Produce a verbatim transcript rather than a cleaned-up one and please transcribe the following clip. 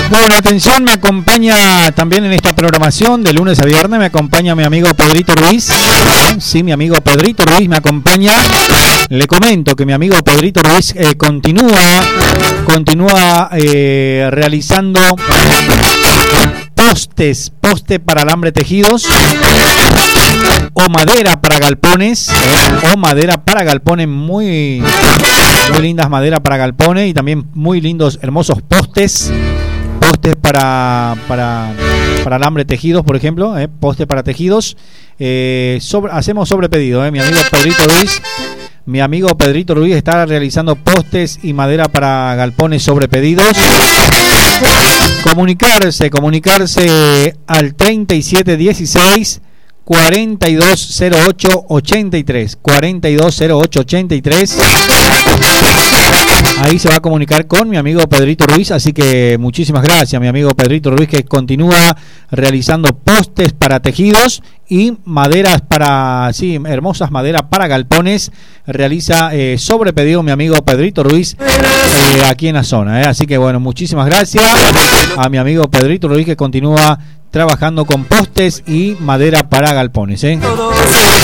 Bueno, atención, me acompaña también en esta programación de lunes a viernes, me acompaña mi amigo Pedrito Ruiz. Sí, mi amigo Pedrito Ruiz me acompaña. Le comento que mi amigo Pedrito Ruiz eh, continúa, continúa eh, realizando postes, poste para alambre tejidos o madera para galpones, eh, o madera para galpones, muy, muy lindas maderas para galpones y también muy lindos, hermosos postes. Postes para, para, para alambre tejidos, por ejemplo, eh, postes para tejidos. Eh, sobre, hacemos sobre pedido, eh, mi amigo Pedrito Ruiz. Mi amigo Pedrito Ruiz está realizando postes y madera para galpones sobre pedidos. Comunicarse, comunicarse al treinta y siete dieciséis cuarenta y dos cero ocho ochenta y tres. cuarenta y dos cero ocho ochenta y tres. Ahí se va a comunicar con mi amigo Pedrito Ruiz, así que muchísimas gracias, mi amigo Pedrito Ruiz, que continúa realizando postes para tejidos y maderas para, sí, hermosas maderas para galpones. Realiza eh, sobre pedido mi amigo Pedrito Ruiz eh, aquí en la zona. Eh. Así que bueno, muchísimas gracias a mi amigo Pedrito Ruiz, que continúa trabajando con postes y madera para galpones. ¿eh?